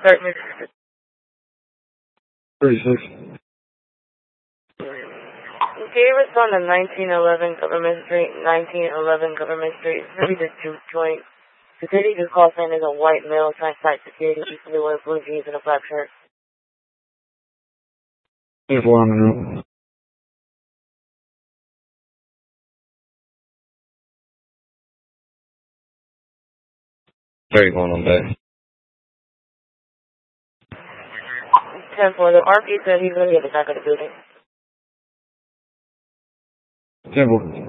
36. Can you respond to 1911 Government Street, 1911 Government Street, 32 joint. Security just called saying there's a white male trying to fight security, equally wearing blue jeans and a black shirt. 24 on the route. Going on back. 10-4, the RP said he's going to get the back of the building. 10-4.